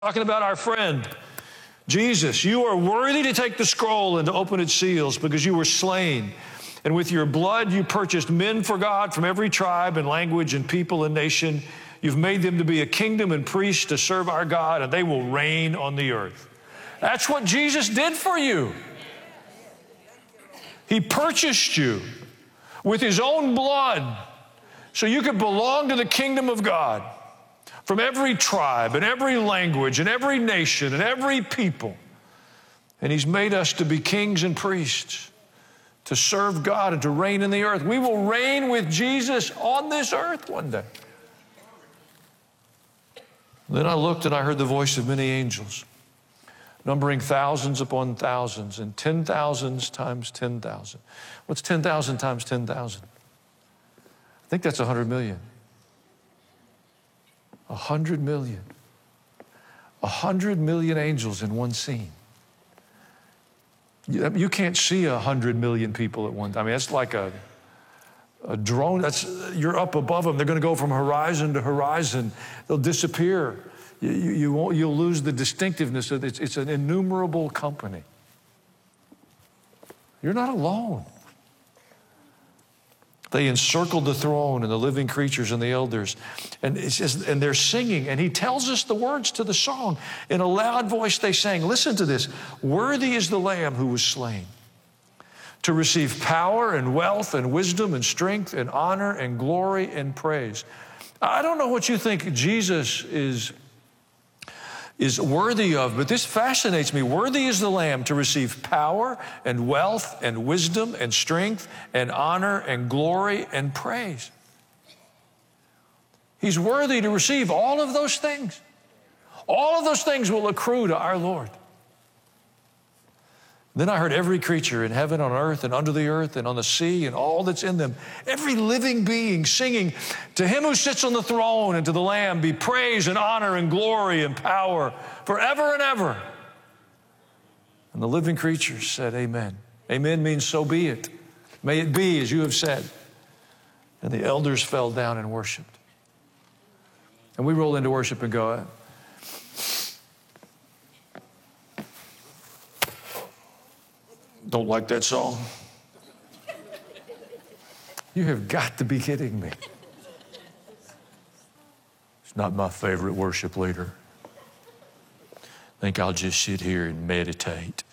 Talking about our friend, Jesus. You are worthy to take the scroll and to open its seals because you were slain. And with your blood, you purchased men for God from every tribe and language and people and nation. You've made them to be a kingdom and priests to serve our God, and they will reign on the earth. That's what Jesus did for you. He purchased you with his own blood so you could belong to the kingdom of God. From every tribe and every language and every nation and every people. And he's made us to be kings and priests, to serve God and to reign in the earth. We will reign with Jesus on this earth one day. Then I looked and I heard the voice of many angels, numbering thousands upon thousands and 10,000s times 10,000. What's 10,000 times 10,000? I think that's 100 million. 100 million. 100 million angels in one scene. You can't see 100 million people at one time. I mean, that's like a drone. You're up above them. They're going to go from horizon to horizon. They'll disappear. You'll lose the distinctiveness of it. It's an innumerable company. You're not alone. They encircled the throne and the living creatures and the elders. And it says, and they're singing. And he tells us the words to the song. In a loud voice they sang, listen to this. Worthy is the Lamb who was slain to receive power and wealth and wisdom and strength and honor and glory and praise. I don't know what you think Jesus is worthy of, but this fascinates me. Worthy is the Lamb to receive power and wealth and wisdom and strength and honor and glory and praise. He's worthy to receive all of those things. All of those things will accrue to our Lord. Then I heard every creature in heaven, on earth, and under the earth, and on the sea, and all that's in them, every living being singing, to him who sits on the throne and to the Lamb be praise and honor and glory and power forever and ever. And the living creatures said, amen. Amen means so be it. May it be as you have said. And the elders fell down and worshiped. And we roll into worship and go, don't like that song? You have got to be kidding me. It's not my favorite worship leader. I think I'll just sit here and meditate.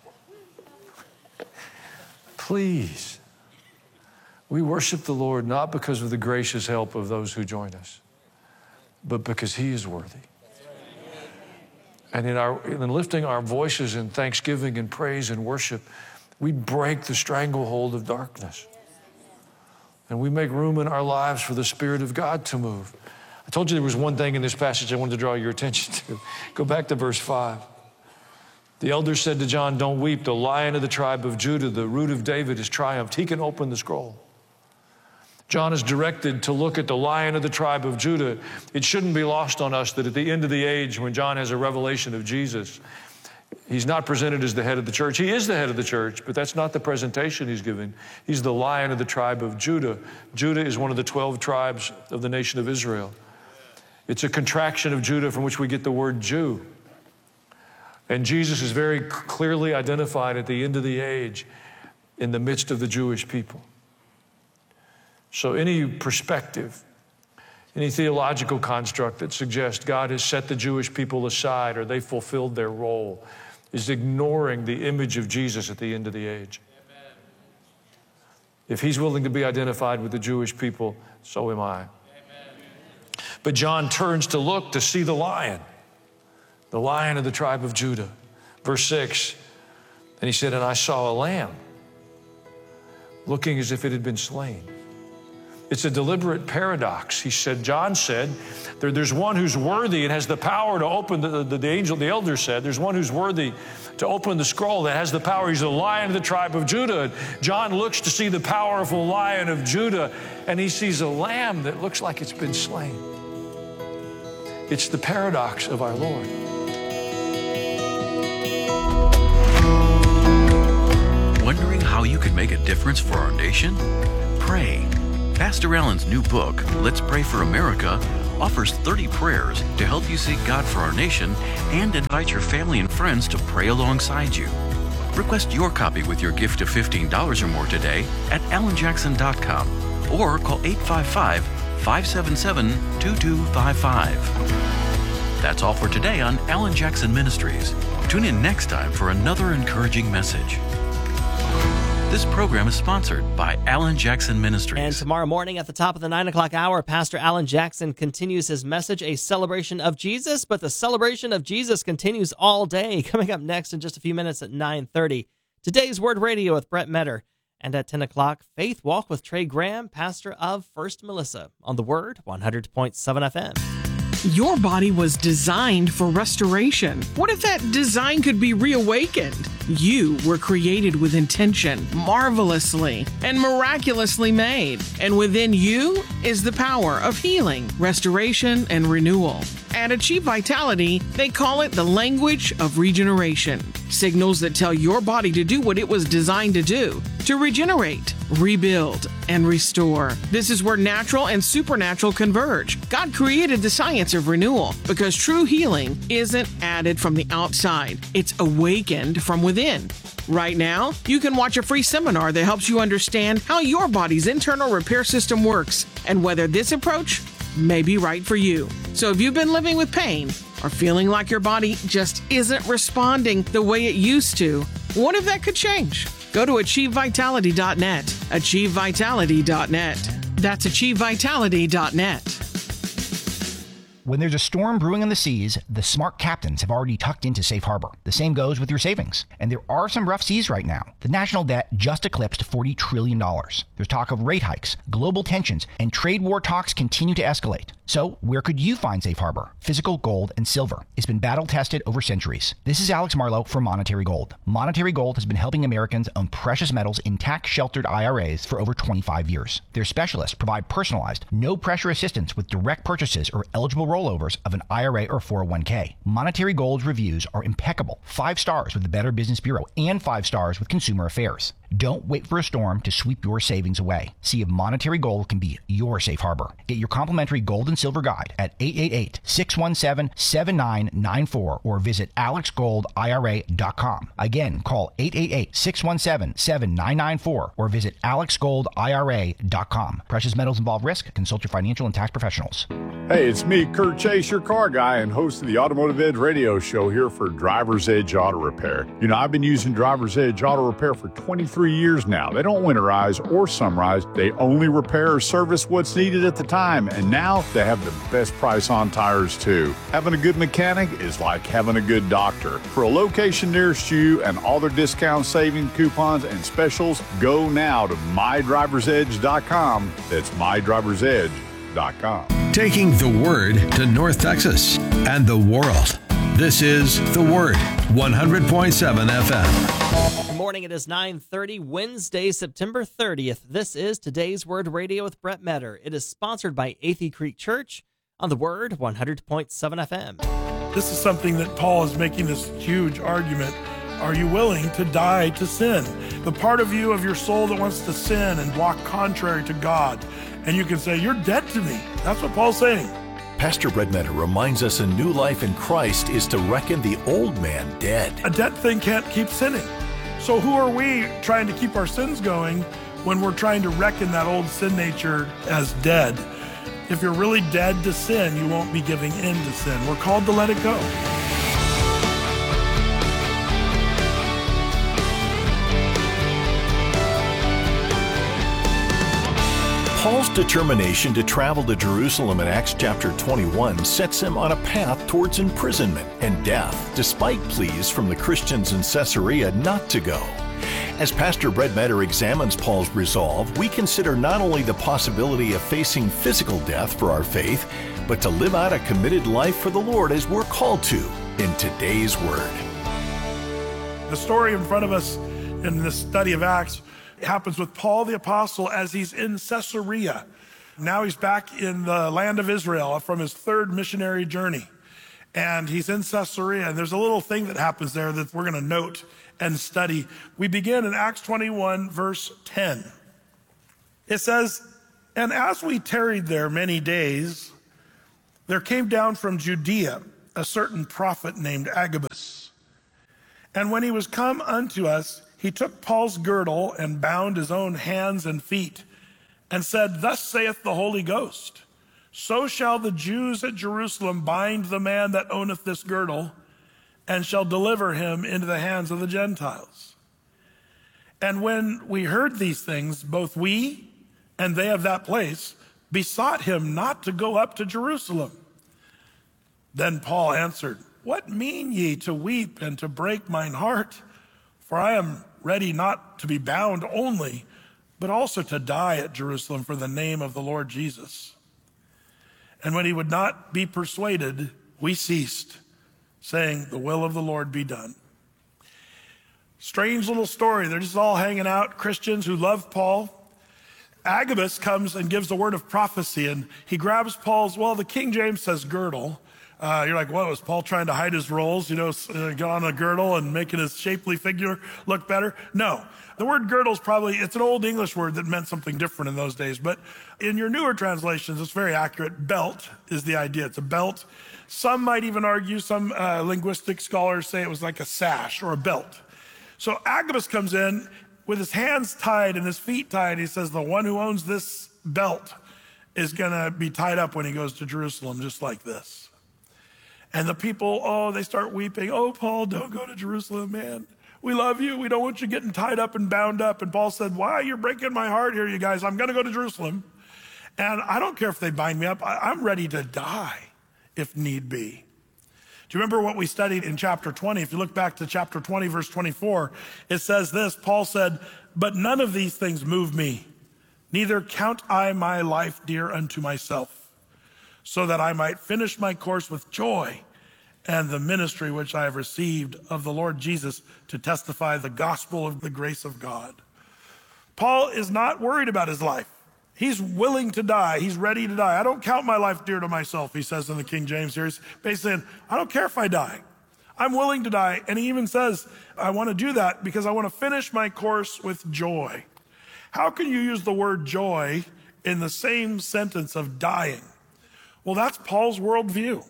Please. We worship the Lord not because of the gracious help of those who join us, but because he is worthy. And in lifting our voices in thanksgiving and praise and worship, we break the stranglehold of darkness. And we make room in our lives for the Spirit of God to move. I told you there was one thing in this passage I wanted to draw your attention to. Go back to verse 5. The elders said to John, don't weep. The Lion of the tribe of Judah, the Root of David, has triumphed. He can open the scroll. John is directed to look at the Lion of the tribe of Judah. It shouldn't be lost on us that at the end of the age, when John has a revelation of Jesus, he's not presented as the head of the church. He is the head of the church, but that's not the presentation he's giving. He's the Lion of the tribe of Judah. Judah is one of the 12 tribes of the nation of Israel. It's a contraction of Judah from which we get the word Jew. And Jesus is very clearly identified at the end of the age in the midst of the Jewish people. So any perspective, any theological construct that suggests God has set the Jewish people aside or they fulfilled their role is ignoring the image of Jesus at the end of the age. Amen. If he's willing to be identified with the Jewish people, so am I. Amen. But John turns to look to see the Lion of the tribe of Judah. Verse 6, and he said, and I saw a lamb looking as if it had been slain. It's a deliberate paradox. He said, John said, there's one who's worthy and has the power to open, the elder said, there's one who's worthy to open the scroll that has the power. He's the Lion of the tribe of Judah. John looks to see the powerful Lion of Judah, and he sees a lamb that looks like it's been slain. It's the paradox of our Lord. Wondering how you can make a difference for our nation? Pray. Pastor Allen's new book, Let's Pray for America, offers 30 prayers to help you seek God for our nation and invite your family and friends to pray alongside you. Request your copy with your gift of $15 or more today at alanjackson.com or call 855-577-2255. That's all for today on Alan Jackson Ministries. Tune in next time for another encouraging message. This program is sponsored by Alan Jackson Ministries. And tomorrow morning at the top of the 9 o'clock hour, Pastor Alan Jackson continues his message, A Celebration of Jesus, but the celebration of Jesus continues all day. Coming up next in just a few minutes at 9:30, Today's Word Radio with Brett Metter. And at 10 o'clock, Faith Walk with Trey Graham, pastor of First Melissa, on the Word, 100.7 FM. Your body was designed for restoration. What if that design could be reawakened? You were created with intention, marvelously and miraculously made. And within you is the power of healing, restoration, and renewal. At Achieve Vitality, they call it the language of regeneration. Signals that tell your body to do what it was designed to do, to regenerate, rebuild, and restore. This is where natural and supernatural converge. God created the science of renewal because true healing isn't added from the outside. It's awakened from within. Right now, you can watch a free seminar that helps you understand how your body's internal repair system works and whether this approach may be right for you. So if you've been living with pain or feeling like your body just isn't responding the way it used to, what if that could change? Go to AchieveVitality.net. AchieveVitality.net. That's AchieveVitality.net. When there's a storm brewing on the seas, the smart captains have already tucked into safe harbor. The same goes with your savings. And there are some rough seas right now. The national debt just eclipsed $40 trillion. There's talk of rate hikes, global tensions, and trade war talks continue to escalate. So where could you find safe harbor? Physical gold and silver. It's been battle tested over centuries. This is Alex Marlowe for Monetary Gold. Monetary Gold has been helping Americans own precious metals in tax-sheltered IRAs for over 25 years. Their specialists provide personalized, no-pressure assistance with direct purchases or eligible rollovers of an IRA or 401k. Monetary Gold's reviews are impeccable. 5 stars with the Better Business Bureau and 5 stars with Consumer Affairs. Don't wait for a storm to sweep your savings away. See if Monetary Gold can be your safe harbor. Get your complimentary gold and silver guide at 888-617-7994 or visit alexgoldira.com. Again, call 888-617-7994 or visit alexgoldira.com. Precious metals involve risk. Consult your financial and tax professionals. Hey, it's me, Kurt Chase, your car guy and host of the Automotive Edge radio show here for Driver's Edge Auto Repair. You know, I've been using Driver's Edge Auto Repair for 23 years now. They don't winterize or summerize. They only repair or service what's needed at the time. And now they have the best price on tires, too. Having a good mechanic is like having a good doctor. For a location nearest you and all their discount saving coupons and specials, go now to mydriversedge.com. That's mydriversedge.com. Taking the Word to North Texas and the world. This is The Word, 100.7 FM. Good morning. It is 9:30, Wednesday, September 30th. This is Today's Word Radio with Brett Metter. It is sponsored by Athey Creek Church on the Word, 100.7 FM. This is something that Paul is making this huge argument. Are you willing to die to sin? The part of you, of your soul that wants to sin and walk contrary to God. And you can say, you're dead to me. That's what Paul's saying. Pastor Brett Metter reminds us a new life in Christ is to reckon the old man dead. A dead thing can't keep sinning. So who are we trying to keep our sins going when we're trying to reckon that old sin nature as dead? If you're really dead to sin, you won't be giving in to sin. We're called to let it go. Paul's determination to travel to Jerusalem in Acts chapter 21 sets him on a path towards imprisonment and death, despite pleas from the Christians in Caesarea not to go. As Pastor Brett Metter examines Paul's resolve, we consider not only the possibility of facing physical death for our faith, but to live out a committed life for the Lord as we're called to in today's Word. The story in front of us in this study of Acts happens with Paul the Apostle as he's in Caesarea. Now he's back in the land of Israel from his third missionary journey. And he's in Caesarea, and there's a little thing that happens there that we're going to note and study. We begin in Acts 21, verse 10. It says, "And as we tarried there many days, there came down from Judea a certain prophet named Agabus. And when he was come unto us, he took Paul's girdle and bound his own hands and feet, and said, Thus saith the Holy Ghost, so shall the Jews at Jerusalem bind the man that owneth this girdle, and shall deliver him into the hands of the Gentiles. And when we heard these things, both we and they of that place besought him not to go up to Jerusalem. Then Paul answered, What mean ye to weep and to break mine heart? For I am ready not to be bound only, but also to die at Jerusalem for the name of the Lord Jesus. And when he would not be persuaded, we ceased, saying, The will of the Lord be done. Strange little story. They're just all hanging out, Christians who love Paul. Agabus comes and gives a word of prophecy, and he grabs Paul's, well, the King James says girdle. You're like, what, was Paul trying to hide his rolls, get on a girdle and making his shapely figure look better? No. The word girdle is it's an old English word that meant something different in those days. But in your newer translations, it's very accurate. Belt is the idea. It's a belt. Some might even argue, some linguistic scholars say it was like a sash or a belt. So Agabus comes in with his hands tied and his feet tied. He says, the one who owns this belt is going to be tied up when he goes to Jerusalem, just like this. And the people, they start weeping. Oh, Paul, don't go to Jerusalem, man. We love you. We don't want you getting tied up and bound up. And Paul said, why? You're breaking my heart here, you guys. I'm going to go to Jerusalem. And I don't care if they bind me up. I'm ready to die if need be. Do you remember what we studied in chapter 20? If you look back to chapter 20, verse 24, it says this. Paul said, but none of these things move me. Neither count I my life dear unto myself, so that I might finish my course with joy and the ministry which I have received of the Lord Jesus to testify the gospel of the grace of God. Paul is not worried about his life. He's willing to die. He's ready to die. I don't count my life dear to myself, he says in the King James here. He's basically saying, I don't care if I die. I'm willing to die. And he even says, I want to do that because I want to finish my course with joy. How can you use the word joy in the same sentence of dying? Well, that's Paul's worldview.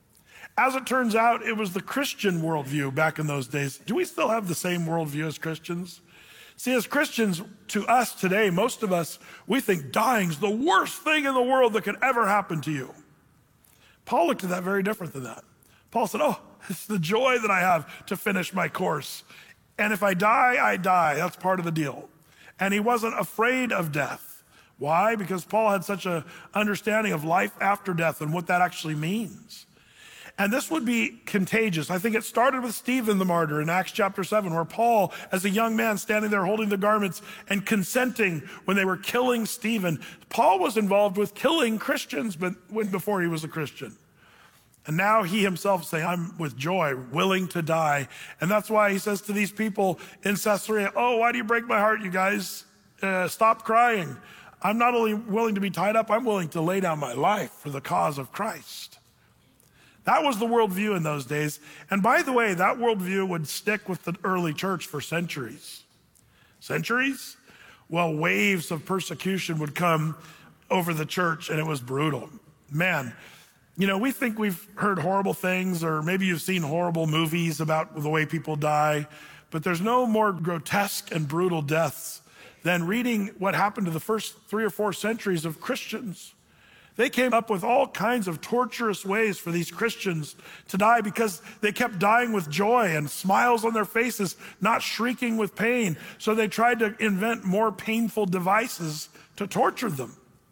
As it turns out, it was the Christian worldview back in those days. Do we still have the same worldview as Christians? See, as Christians, to us today, most of us, we think dying's the worst thing in the world that could ever happen to you. Paul looked at that very different than that. Paul said, it's the joy that I have to finish my course. And if I die, I die. That's part of the deal. And he wasn't afraid of death. Why? Because Paul had such an understanding of life after death and what that actually means. And this would be contagious. I think it started with Stephen the martyr in Acts chapter 7, where Paul, as a young man standing there holding the garments and consenting when they were killing Stephen. Paul was involved with killing Christians before he was a Christian. And now he himself saying, I'm with joy, willing to die. And that's why he says to these people in Caesarea, why do you break my heart, you guys? Stop crying. I'm not only willing to be tied up, I'm willing to lay down my life for the cause of Christ. That was the worldview in those days. And by the way, that worldview would stick with the early church for centuries. Centuries? Well, waves of persecution would come over the church, and it was brutal. Man, we think we've heard horrible things, or maybe you've seen horrible movies about the way people die, but there's no more grotesque and brutal deaths than reading what happened to the first 3 or 4 centuries of Christians. They came up with all kinds of torturous ways for these Christians to die because they kept dying with joy and smiles on their faces, not shrieking with pain. So they tried to invent more painful devices to torture them.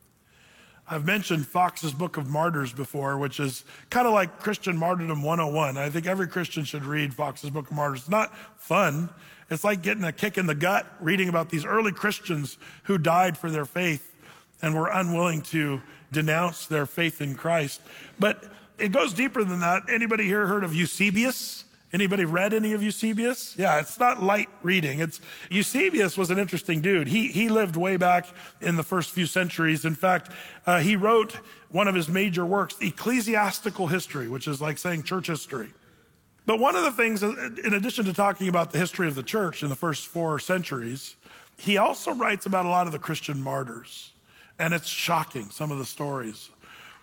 I've mentioned Fox's Book of Martyrs before, which is kind of like Christian Martyrdom 101. I think every Christian should read Fox's Book of Martyrs. It's not fun. It's like getting a kick in the gut reading about these early Christians who died for their faith and were unwilling to denounce their faith in Christ. But it goes deeper than that. Anybody here heard of Eusebius? Anybody read any of Eusebius? Yeah, it's not light reading. Eusebius was an interesting dude. He lived way back in the first few centuries. In fact, he wrote one of his major works, Ecclesiastical History, which is like saying church history. But one of the things, in addition to talking about the history of the church in the first 4 centuries, he also writes about a lot of the Christian martyrs. And it's shocking, some of the stories.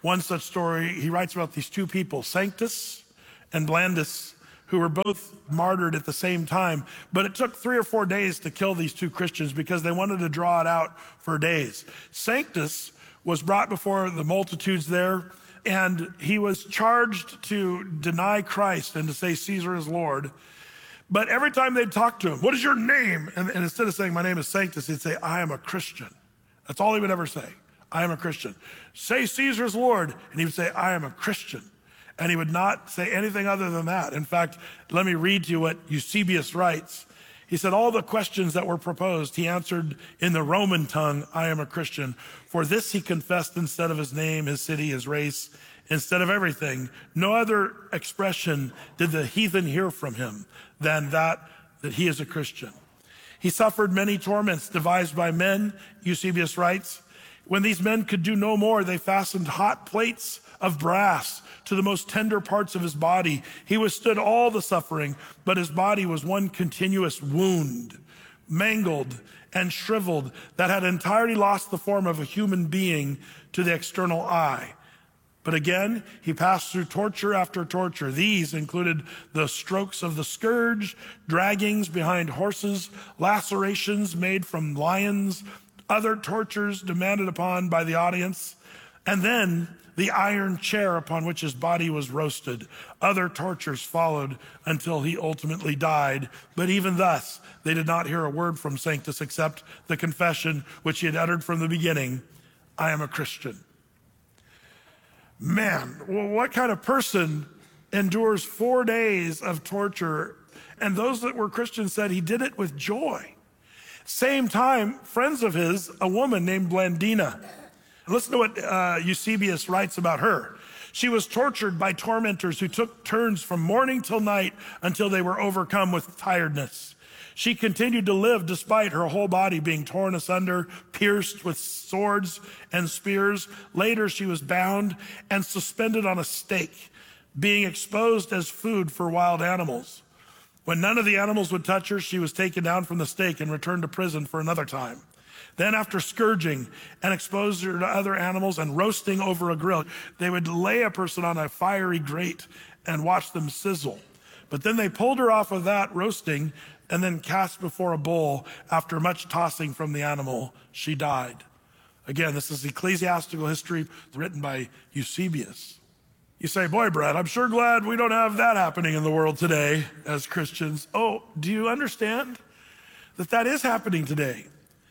One such story, he writes about these two people, Sanctus and Blandus, who were both martyred at the same time. But it took 3 or 4 days to kill these two Christians because they wanted to draw it out for days. Sanctus was brought before the multitudes there, and he was charged to deny Christ and to say Caesar is Lord. But every time they'd talk to him, what is your name? And instead of saying, my name is Sanctus, he'd say, I am a Christian. That's all he would ever say. I am a Christian. Say Caesar's Lord. And he would say, I am a Christian. And he would not say anything other than that. In fact, let me read to you what Eusebius writes. He said, all the questions that were proposed, he answered in the Roman tongue, I am a Christian. For this he confessed instead of his name, his city, his race, instead of everything. No other expression did the heathen hear from him than that he is a Christian. He suffered many torments devised by men, Eusebius writes. When these men could do no more, they fastened hot plates of brass to the most tender parts of his body. He withstood all the suffering, but his body was one continuous wound, mangled and shriveled, that had entirely lost the form of a human being to the external eye. But again, he passed through torture after torture. These included the strokes of the scourge, draggings behind horses, lacerations made from lions, other tortures demanded upon by the audience, and then the iron chair upon which his body was roasted. Other tortures followed until he ultimately died. But even thus, they did not hear a word from Sanctus except the confession which he had uttered from the beginning, I am a Christian. Man, well, what kind of person endures 4 days of torture? And those that were Christians said he did it with joy. Same time, friends of his, a woman named Blandina. Listen to what Eusebius writes about her. She was tortured by tormentors who took turns from morning till night until they were overcome with tiredness. She continued to live despite her whole body being torn asunder, pierced with swords and spears. Later, she was bound and suspended on a stake, being exposed as food for wild animals. When none of the animals would touch her, she was taken down from the stake and returned to prison for another time. Then after scourging and exposure to other animals and roasting over a grill, they would lay a person on a fiery grate and watch them sizzle. But then they pulled her off of that roasting and then cast before a bull. After much tossing from the animal, she died. Again, this is ecclesiastical history written by Eusebius. You say, boy, Brad, I'm sure glad we don't have that happening in the world today as Christians. Oh, do you understand that that is happening today?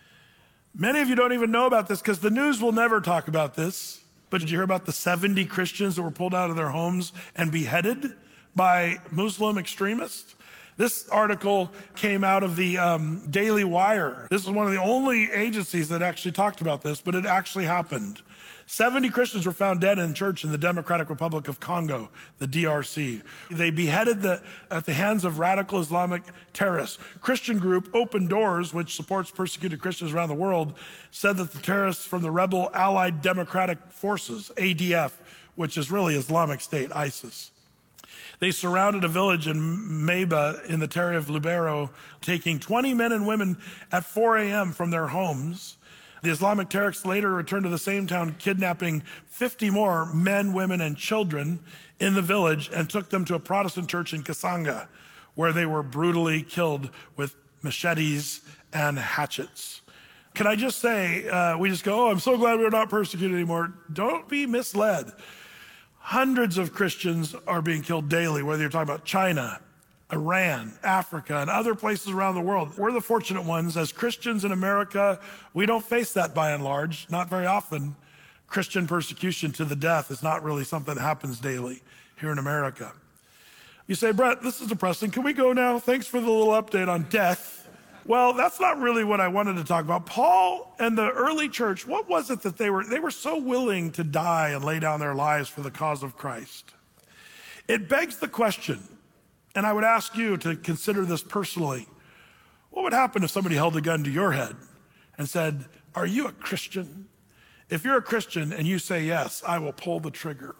Many of you don't even know about this because the news will never talk about this. But did you hear about the 70 Christians that were pulled out of their homes and beheaded by Muslim extremists? This article came out of the Daily Wire. This is one of the only agencies that actually talked about this, but it actually happened. 70 Christians were found dead in church in the Democratic Republic of Congo, the DRC. They beheaded at the hands of radical Islamic terrorists. Christian group Open Doors, which supports persecuted Christians around the world, said that the terrorists from the rebel Allied Democratic Forces, ADF, which is really Islamic State, ISIS. They surrounded a village in Meba in the territory of Lubero, taking 20 men and women at 4 a.m. from their homes. The Islamic terrorists later returned to the same town, kidnapping 50 more men, women, and children in the village and took them to a Protestant church in Kasanga, where they were brutally killed with machetes and hatchets. Can I just say, we just go, oh, I'm so glad we're not persecuted anymore. Don't be misled. Hundreds of Christians are being killed daily, whether you're talking about China, Iran, Africa, and other places around the world. We're the fortunate ones. As Christians in America, we don't face that by and large, not very often. Christian persecution to the death is not really something that happens daily here in America. You say, Brett, this is depressing. Can we go now? Thanks for the little update on death. Well, that's not really what I wanted to talk about. Paul and the early church, what was it that they were so willing to die and lay down their lives for the cause of Christ? It begs the question, and I would ask you to consider this personally. What would happen if somebody held a gun to your head and said, are you a Christian? If you're a Christian and you say yes, I will pull the trigger.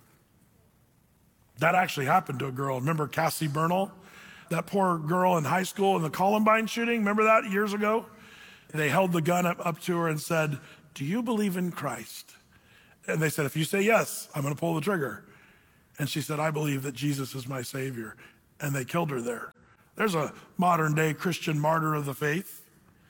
That actually happened to a girl. Remember Cassie Bernal? That poor girl in high school in the Columbine shooting, remember that years ago? They held the gun up to her and said, do you believe in Christ? And they said, if you say yes, I'm going to pull the trigger. And she said, I believe that Jesus is my Savior. And they killed her there. There's a modern day Christian martyr of the faith.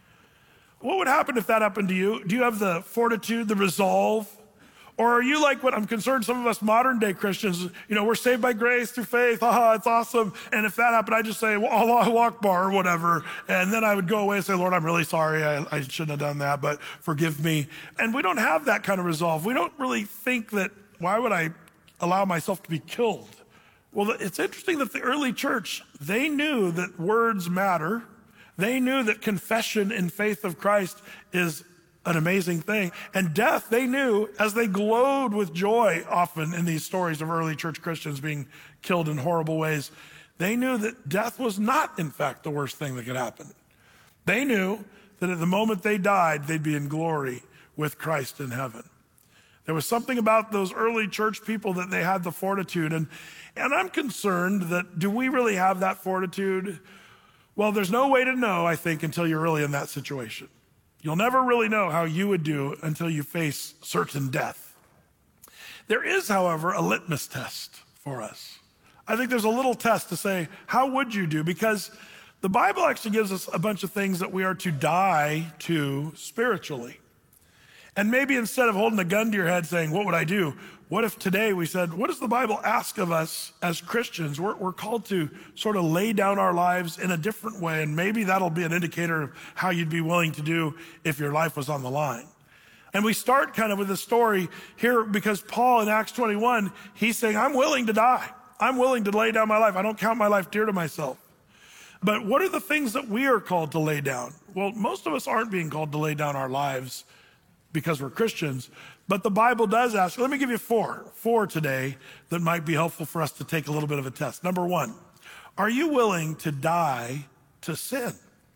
What would happen if that happened to you? Do you have the fortitude, the resolve? Or are you like what I'm concerned some of us modern day Christians, we're saved by grace through faith. It's awesome. And if that happened, I just say, well, Allahu Akbar or whatever. And then I would go away and say, Lord, I'm really sorry. I shouldn't have done that, but forgive me. And we don't have that kind of resolve. We don't really think that, why would I allow myself to be killed? Well, it's interesting that the early church, they knew that words matter. They knew that confession in faith of Christ is an amazing thing. And death, they knew, as they glowed with joy often in these stories of early church Christians being killed in horrible ways, they knew that death was not, in fact, the worst thing that could happen. They knew that at the moment they died, they'd be in glory with Christ in heaven. There was something about those early church people that they had the fortitude. And I'm concerned that, do we really have that fortitude? Well, there's no way to know, I think, until you're really in that situation. You'll never really know how you would do until you face certain death. There is, however, a litmus test for us. I think there's a little test to say, how would you do? Because the Bible actually gives us a bunch of things that we are to die to spiritually. And maybe instead of holding a gun to your head saying, what would I do? What if today we said, what does the Bible ask of us as Christians? We're called to sort of lay down our lives in a different way, and maybe that'll be an indicator of how you'd be willing to do if your life was on the line. And we start kind of with a story here because Paul in Acts 21, he's saying, I'm willing to die. I'm willing to lay down my life. I don't count my life dear to myself. But what are the things that we are called to lay down? Well, most of us aren't being called to lay down our lives because we're Christians, but the Bible does ask. Let me give you four today that might be helpful for us to take a little bit of a test. Number one, are you willing to die to sin?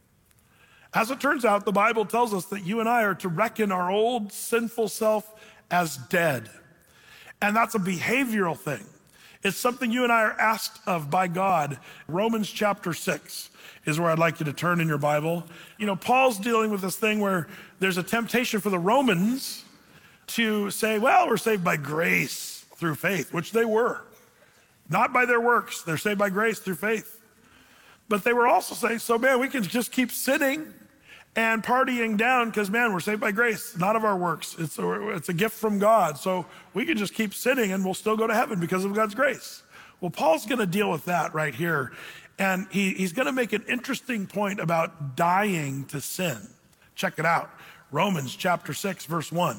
As it turns out, the Bible tells us that you and I are to reckon our old sinful self as dead. And that's a behavioral thing. It's something you and I are asked of by God. Romans chapter 6 is where I'd like you to turn in your Bible. Paul's dealing with this thing where there's a temptation for the Romans to say, well, we're saved by grace through faith, which they were. Not by their works. They're saved by grace through faith. But they were also saying, so man, we can just keep sinning and partying down because, man, we're saved by grace, not of our works. It's a gift from God. So we can just keep sinning and we'll still go to heaven because of God's grace. Well, Paul's going to deal with that right here. And he's going to make an interesting point about dying to sin. Check it out. Romans chapter 6, verse 1.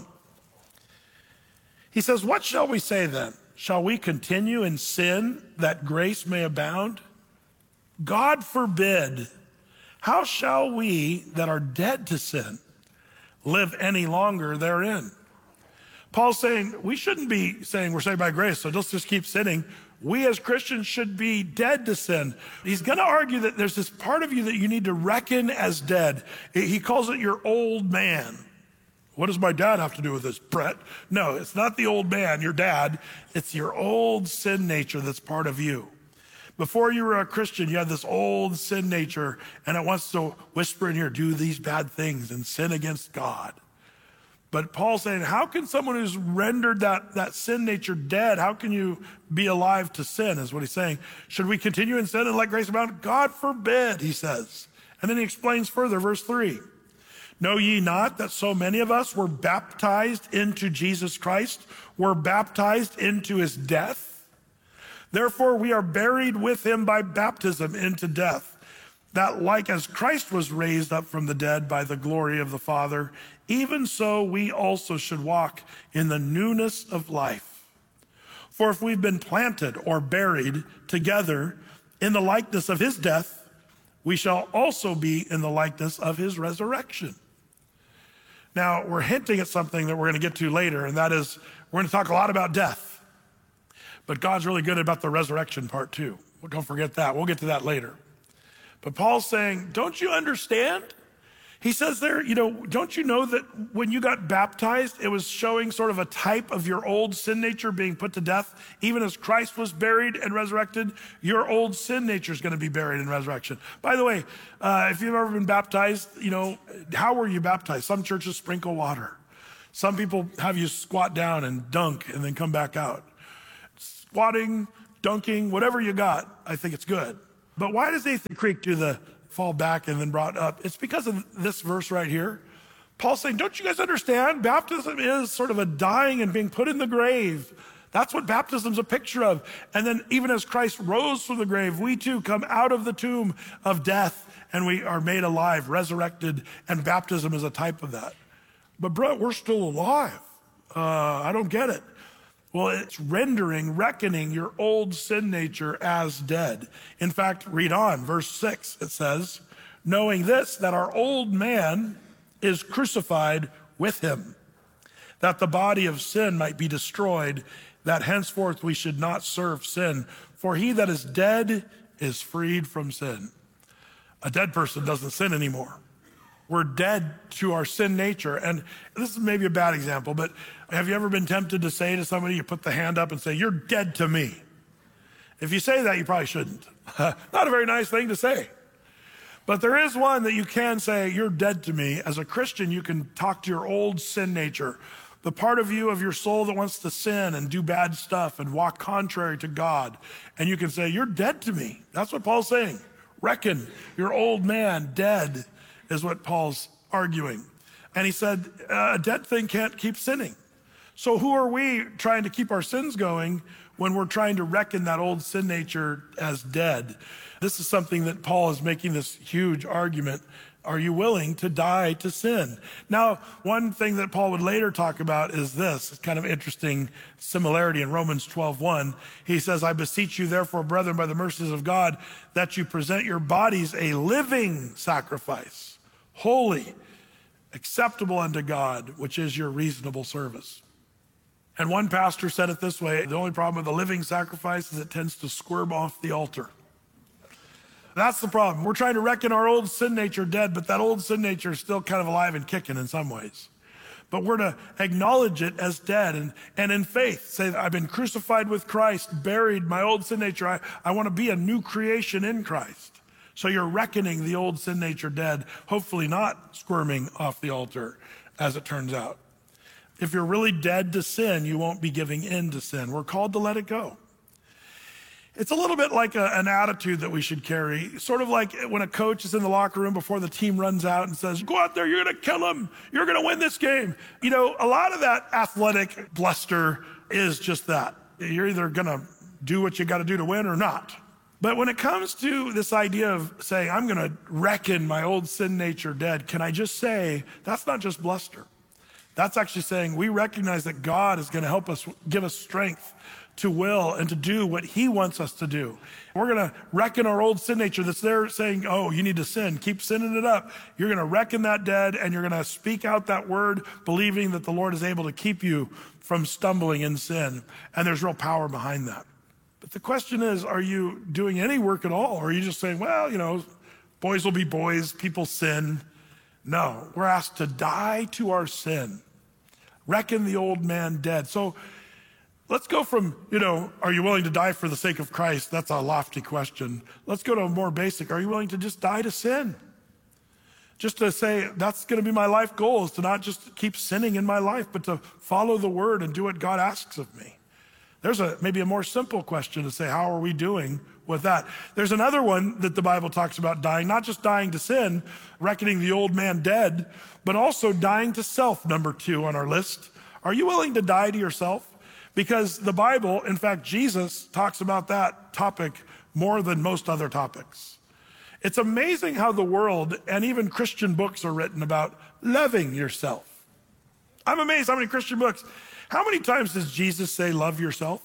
He says, what shall we say then? Shall we continue in sin that grace may abound? God forbid. How shall we that are dead to sin live any longer therein? Paul's saying we shouldn't be saying we're saved by grace, so let's just keep sinning. We as Christians should be dead to sin. He's going to argue that there's this part of you that you need to reckon as dead. He calls it your old man. What does my dad have to do with this, Brett? No, it's not the old man, your dad. It's your old sin nature that's part of you. Before you were a Christian, you had this old sin nature, and it wants to whisper in your ear, do these bad things and sin against God. But Paul's saying, how can someone who's rendered that sin nature dead, how can you be alive to sin, is what he's saying. Should we continue in sin and let grace abound? God forbid, he says. And then he explains further, verse 3. Know ye not that so many of us were baptized into Jesus Christ, were baptized into his death? Therefore we are buried with him by baptism into death, that like as Christ was raised up from the dead by the glory of the Father, even so we also should walk in the newness of life. For if we've been planted or buried together in the likeness of his death, we shall also be in the likeness of his resurrection. Now, we're hinting at something that we're going to get to later, and that is we're going to talk a lot about death. But God's really good about the resurrection part too. Well, don't forget that. We'll get to that later. But Paul's saying, don't you understand? He says there, don't you know that when you got baptized, it was showing sort of a type of your old sin nature being put to death? Even as Christ was buried and resurrected, your old sin nature is going to be buried in resurrection. By the way, if you've ever been baptized, how were you baptized? Some churches sprinkle water. Some people have you squat down and dunk and then come back out. Squatting, dunking, whatever you got, I think it's good. But why does Nathan Creek do the fall back and then brought up? It's because of this verse right here. Paul's saying, don't you guys understand? Baptism is sort of a dying and being put in the grave. That's what baptism's a picture of. And then even as Christ rose from the grave, we too come out of the tomb of death and we are made alive, resurrected, and baptism is a type of that. But Brett, we're still alive. I don't get it. Well, it's reckoning your old sin nature as dead. In fact, read on, verse 6, it says, knowing this, that our old man is crucified with him, that the body of sin might be destroyed, that henceforth we should not serve sin. For he that is dead is freed from sin. A dead person doesn't sin anymore. We're dead to our sin nature. And this is maybe a bad example, but have you ever been tempted to say to somebody, you put the hand up and say, you're dead to me? If you say that, you probably shouldn't. Not a very nice thing to say. But there is one that you can say, you're dead to me. As a Christian, you can talk to your old sin nature, the part of you of your soul that wants to sin and do bad stuff and walk contrary to God. And you can say, you're dead to me. That's what Paul's saying. Reckon your old man dead is what Paul's arguing. And he said, a dead thing can't keep sinning. So who are we trying to keep our sins going when we're trying to reckon that old sin nature as dead? This is something that Paul is making this huge argument. Are you willing to die to sin? Now, one thing that Paul would later talk about is this. It's kind of interesting similarity in Romans 12:1. He says, I beseech you therefore, brethren, by the mercies of God, that you present your bodies a living sacrifice, holy, acceptable unto God, which is your reasonable service. And one pastor said it this way, the only problem with a living sacrifice is it tends to squirm off the altar. That's the problem. We're trying to reckon our old sin nature dead, but that old sin nature is still kind of alive and kicking in some ways. But we're to acknowledge it as dead and in faith say, I've been crucified with Christ, buried my old sin nature. I want to be a new creation in Christ. So you're reckoning the old sin nature dead, hopefully not squirming off the altar, as it turns out. If you're really dead to sin, you won't be giving in to sin. We're called to let it go. It's a little bit like an attitude that we should carry, sort of like when a coach is in the locker room before the team runs out and says, go out there, you're going to kill them, you're going to win this game. You know, a lot of that athletic bluster is just that. You're either going to do what you got to do to win or not. But when it comes to this idea of saying, I'm going to reckon my old sin nature dead, can I just say, that's not just bluster. That's actually saying we recognize that God is going to help us, give us strength to will and to do what he wants us to do. We're going to reckon our old sin nature that's there saying, oh, you need to sin. Keep sinning it up. You're going to reckon that dead and you're going to speak out that word, believing that the Lord is able to keep you from stumbling in sin. And there's real power behind that. But the question is, are you doing any work at all? Or are you just saying, well, you know, boys will be boys, people sin. No, we're asked to die to our sin. Reckon the old man dead. So let's go from, you know, are you willing to die for the sake of Christ? That's a lofty question. Let's go to a more basic. Are you willing to just die to sin? Just to say, that's going to be my life goal, is to not just keep sinning in my life, but to follow the word and do what God asks of me. There's maybe a more simple question to say, how are we doing with that? There's another one that the Bible talks about dying, not just dying to sin, reckoning the old man dead, but also dying to self, number 2 on our list. Are you willing to die to yourself? Because the Bible, in fact, Jesus talks about that topic more than most other topics. It's amazing how the world and even Christian books are written about loving yourself. I'm amazed how many Christian books. How many times does Jesus say, love yourself?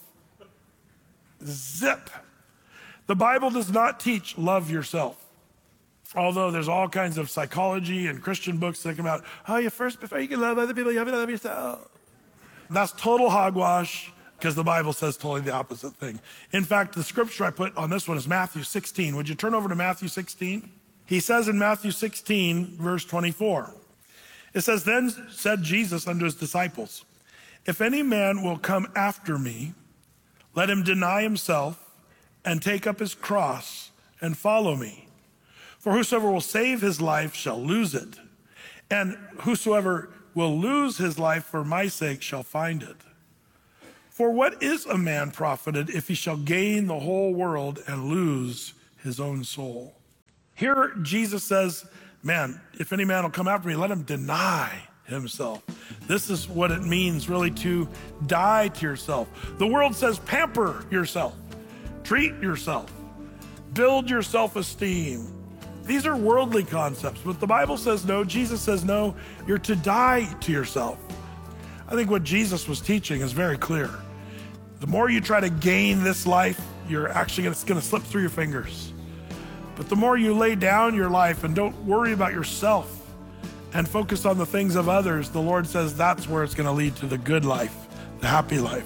Zip. The Bible does not teach love yourself. Although there's all kinds of psychology and Christian books that come out, before you can love other people, you have to love yourself. That's total hogwash, because the Bible says totally the opposite thing. In fact, the scripture I put on this one is Matthew 16. Would you turn over to Matthew 16? He says in Matthew 16, verse 24, it says, then said Jesus unto his disciples, if any man will come after me, let him deny himself and take up his cross and follow me. For whosoever will save his life shall lose it. And whosoever will lose his life for my sake shall find it. For what is a man profited if he shall gain the whole world and lose his own soul? Here Jesus says, man, if any man will come after me, let him deny himself. This is what it means really to die to yourself. The world says pamper yourself, treat yourself, build your self-esteem. These are worldly concepts, but the Bible says no. Jesus says no, you're to die to yourself. I think what Jesus was teaching is very clear. The more you try to gain this life, you're actually it's going to slip through your fingers. But the more you lay down your life and don't worry about yourself and focus on the things of others, the Lord says that's where it's going to lead to the good life, the happy life.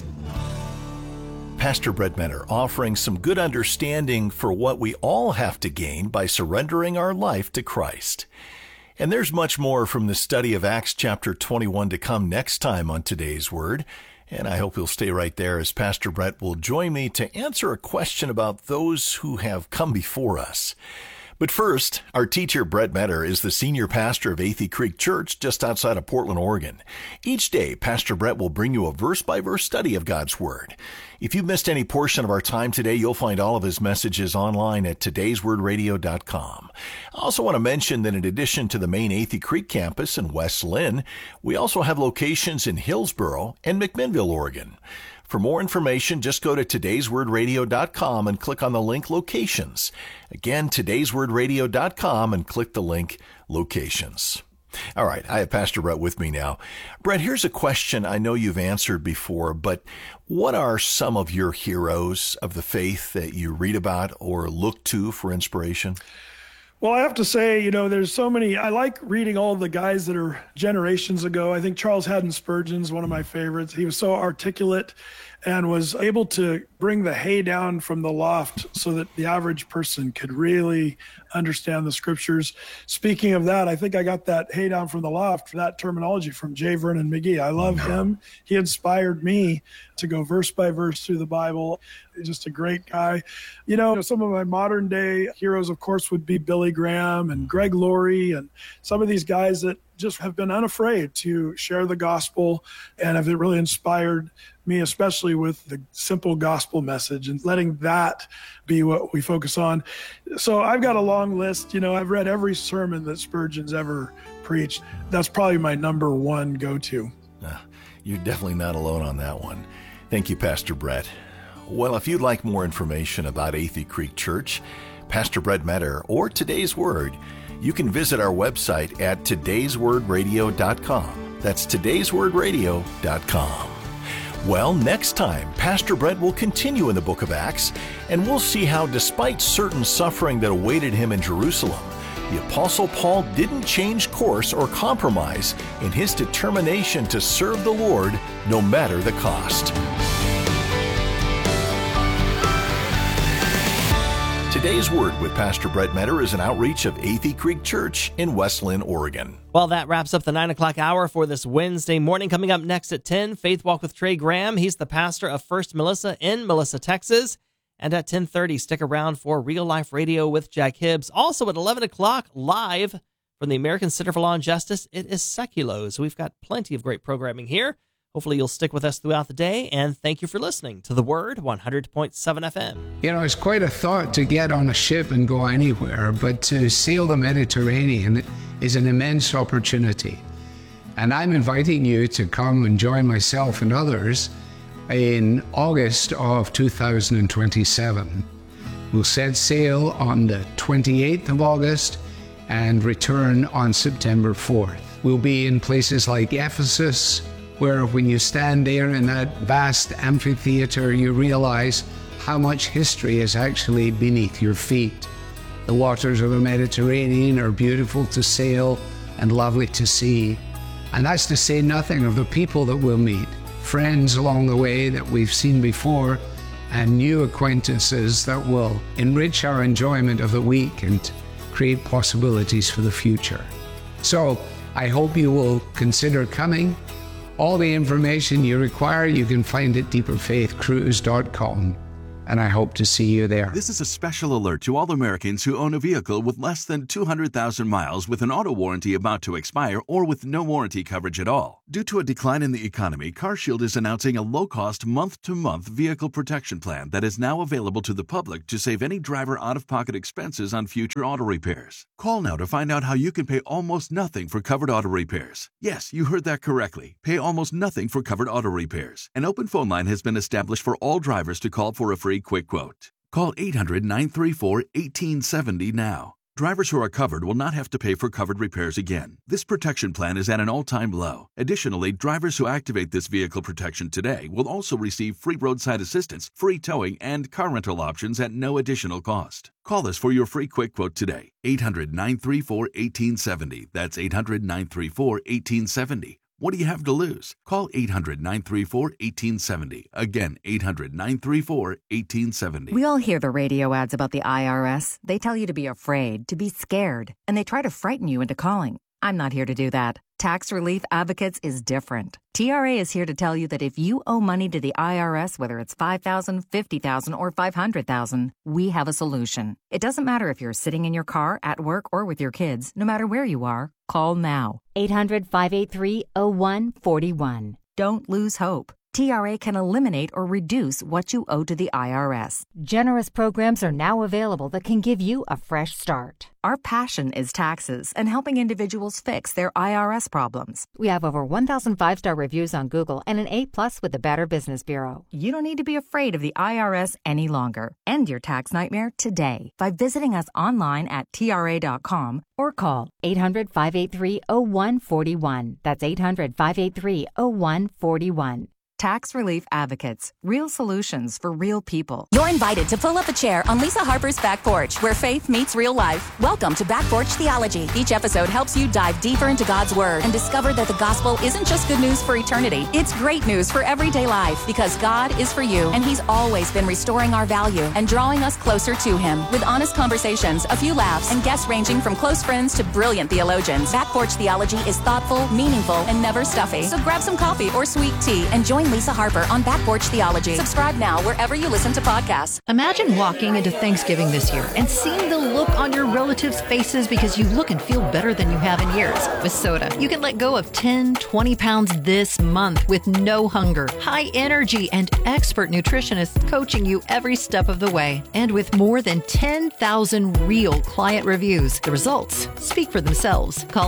Pastor Brett Menner offering some good understanding for what we all have to gain by surrendering our life to Christ. And there's much more from the study of Acts chapter 21 to come next time on Today's Word. And I hope you'll stay right there as Pastor Brett will join me to answer a question about those who have come before us. But first, our teacher, Brett Menner, is the senior pastor of Athey Creek Church just outside of Portland, Oregon. Each day, Pastor Brett will bring you a verse-by-verse study of God's Word. If you've missed any portion of our time today, you'll find all of his messages online at todayswordradio.com. I also want to mention that in addition to the main Athey Creek campus in West Lynn, we also have locations in Hillsboro and McMinnville, Oregon. For more information, just go to todayswordradio.com and click on the link Locations. Again, todayswordradio.com and click the link Locations. All right, I have Pastor Brett with me now. Brett, here's a question I know you've answered before, but what are some of your heroes of the faith that you read about or look to for inspiration? Well, I have to say, there's so many. I like reading all the guys that are generations ago. I think Charles Haddon Spurgeon's one of my favorites. He was so articulate and was able to bring the hay down from the loft so that the average person could really understand the scriptures. Speaking of that, I think I got that hay down from the loft, that terminology, from J. Vernon McGee. I love him. He inspired me to go verse by verse through the Bible. He's just a great guy. Some of my modern day heroes, of course, would be Billy Graham and Greg Laurie and some of these guys that just have been unafraid to share the gospel and have really inspired me, especially with the simple gospel message and letting that be what we focus on. So I've got a long list. I've read every sermon that Spurgeon's ever preached. That's probably my number one go-to. You're definitely not alone on that one. Thank you, Pastor Brett. Well, if you'd like more information about Athey Creek Church, Pastor Brett Menner, or Today's Word, you can visit our website at todayswordradio.com. That's todayswordradio.com. Well, next time, Pastor Brett will continue in the book of Acts, and we'll see how, despite certain suffering that awaited him in Jerusalem, the Apostle Paul didn't change course or compromise in his determination to serve the Lord no matter the cost. Today's Word with Pastor Brett Menner is an outreach of Athey Creek Church in West Lynn, Oregon. Well, that wraps up the 9 o'clock hour for this Wednesday morning. Coming up next at 10, Faith Walk with Trey Graham. He's the pastor of First Melissa in Melissa, Texas. And at 10:30, stick around for Real Life Radio with Jack Hibbs. Also at 11 o'clock, live from the American Center for Law and Justice, it is Seculo. So we've got plenty of great programming here. Hopefully you'll stick with us throughout the day, and thank you for listening to The Word, 100.7 FM. It's quite a thought to get on a ship and go anywhere, but to sail the Mediterranean is an immense opportunity. And I'm inviting you to come and join myself and others in August of 2027. We'll set sail on the 28th of August and return on September 4th. We'll be in places like Ephesus, where when you stand there in that vast amphitheater, you realize how much history is actually beneath your feet. The waters of the Mediterranean are beautiful to sail and lovely to see. And that's to say nothing of the people that we'll meet, friends along the way that we've seen before, and new acquaintances that will enrich our enjoyment of the week and create possibilities for the future. So I hope you will consider coming. All the information you require, you can find at deeperfaithcruise.com. and I hope to see you there. This is a special alert to all Americans who own a vehicle with less than 200,000 miles with an auto warranty about to expire or with no warranty coverage at all. Due to a decline in the economy, CarShield is announcing a low-cost month-to-month vehicle protection plan that is now available to the public to save any driver out-of-pocket expenses on future auto repairs. Call now to find out how you can pay almost nothing for covered auto repairs. Yes, you heard that correctly. Pay almost nothing for covered auto repairs. An open phone line has been established for all drivers to call for a free quick quote. Call 800-934-1870 now. Drivers who are covered will not have to pay for covered repairs again. This protection plan is at an all-time low. Additionally, drivers who activate this vehicle protection today will also receive free roadside assistance, free towing, and car rental options at no additional cost. Call us for your free quick quote today. 800-934-1870. That's 800-934-1870. What do you have to lose? Call 800-934-1870. Again, 800-934-1870. We all hear the radio ads about the IRS. They tell you to be afraid, to be scared, and they try to frighten you into calling. I'm not here to do that. Tax Relief Advocates is different. TRA is here to tell you that if you owe money to the IRS, whether it's $5,000, $50,000, or $500,000, we have a solution. It doesn't matter if you're sitting in your car, at work, or with your kids. No matter where you are, call now. 800-583-0141. Don't lose hope. TRA can eliminate or reduce what you owe to the IRS. Generous programs are now available that can give you a fresh start. Our passion is taxes and helping individuals fix their IRS problems. We have over 1,000 5-star reviews on Google and an A+ with the Better Business Bureau. You don't need to be afraid of the IRS any longer. End your tax nightmare today by visiting us online at TRA.com or call 800-583-0141. That's 800-583-0141. Tax Relief Advocates. Real solutions for real people. You're invited to pull up a chair on Lisa Harper's Back Porch, where faith meets real life. Welcome to Back Porch Theology. Each episode helps you dive deeper into God's Word and discover that the gospel isn't just good news for eternity. It's great news for everyday life because God is for you, and He's always been restoring our value and drawing us closer to Him. With honest conversations, a few laughs, and guests ranging from close friends to brilliant theologians, Back Porch Theology is thoughtful, meaningful, and never stuffy. So grab some coffee or sweet tea and join Lisa Harper on Back Porch Theology. Subscribe now wherever you listen to podcasts. Imagine walking into Thanksgiving this year and seeing the look on your relatives' faces because you look and feel better than you have in years. With Soda, you can let go of 10, 20 pounds this month with no hunger, high energy, and expert nutritionists coaching you every step of the way. And with more than 10,000 real client reviews, the results speak for themselves. Call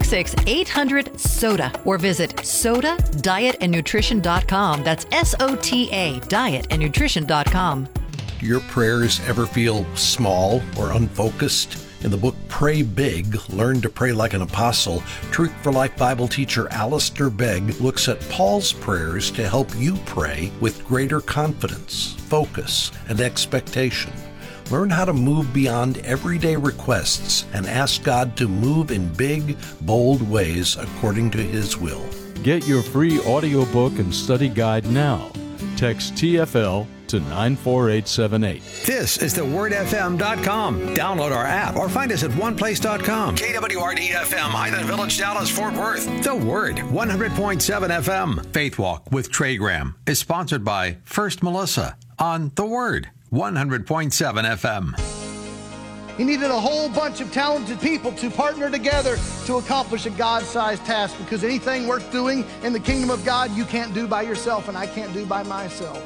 866-800-SODA or visit SODAdietandnutrition.com. That's SOTA, dietandnutrition.com. Do your prayers ever feel small or unfocused? In the book Pray Big, Learn to Pray Like an Apostle, Truth for Life Bible teacher Alistair Begg looks at Paul's prayers to help you pray with greater confidence, focus, and expectation. Learn how to move beyond everyday requests and ask God to move in big, bold ways according to His will. Get your free audiobook and study guide now. Text TFL to 94878. This is thewordfm.com. Download our app or find us at oneplace.com. KWRD-FM, Highland Village, Dallas, Fort Worth. The Word, 100.7 FM. Faith Walk with Trey Graham is sponsored by First Melissa on The Word, 100.7 FM. He needed a whole bunch of talented people to partner together to accomplish a God-sized task, because anything worth doing in the kingdom of God, you can't do by yourself, and I can't do by myself.